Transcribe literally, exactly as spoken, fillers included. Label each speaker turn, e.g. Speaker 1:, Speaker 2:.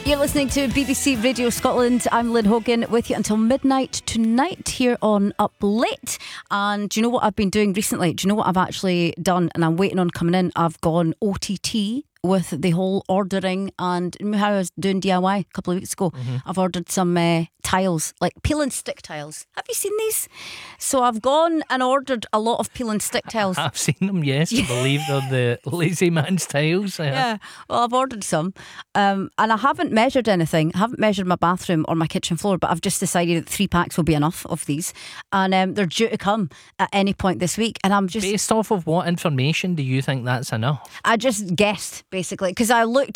Speaker 1: You're listening to B B C Radio Scotland. I'm Lynn Hogan with you until midnight tonight here on Up Late. And do you know what I've been doing recently? Do you know what I've actually done? And I'm waiting on coming in. I've gone O T T with the whole ordering, and how I was doing D I Y a couple of weeks ago. Mm-hmm. I've ordered some uh, tiles, like peel and stick tiles. Have you seen these? So I've gone and ordered a lot of peel and stick tiles.
Speaker 2: I've seen them, yes. I believe they're the lazy man's tiles. Yeah.
Speaker 1: yeah. Well, I've ordered some, um, and I haven't measured anything. I haven't measured my bathroom or my kitchen floor, but I've just decided that three packs will be enough of these, and um, they're due to come at any point this week. And I'm just
Speaker 2: based off of what information do you think that's enough?
Speaker 1: I just guessed basically because I looked